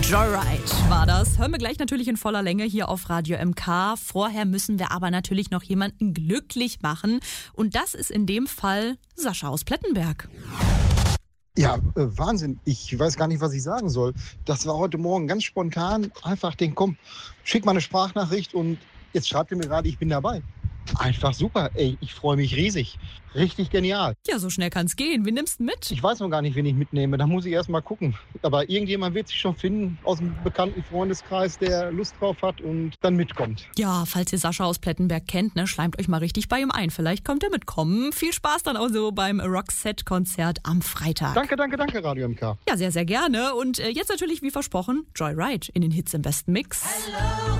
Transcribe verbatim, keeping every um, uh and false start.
Joyride war das. Hören wir gleich natürlich in voller Länge hier auf Radio M K. Vorher müssen wir aber natürlich noch jemanden glücklich machen. Und das ist in dem Fall Sascha aus Plettenberg. Ja, äh, Wahnsinn. Ich weiß gar nicht, was ich sagen soll. Das war heute Morgen ganz spontan. Einfach den, komm, schick mal eine Sprachnachricht und jetzt schreibt ihr mir gerade, ich bin dabei. Einfach super. Ey, ich freue mich riesig. Richtig genial. Ja, so schnell kann's gehen. Wen nimmst du mit? Ich weiß noch gar nicht, wen ich mitnehme. Da muss ich erst mal gucken. Aber irgendjemand wird sich schon finden aus dem bekannten Freundeskreis, der Lust drauf hat und dann mitkommt. Ja, falls ihr Sascha aus Plettenberg kennt, ne, schleimt euch mal richtig bei ihm ein. Vielleicht kommt er mitkommen. Viel Spaß dann auch so beim Roxette-Konzert am Freitag. Danke, danke, danke, Radio M K. Ja, sehr, sehr gerne. Und äh, jetzt natürlich, wie versprochen, Joyride in den Hits im besten Mix. Hello.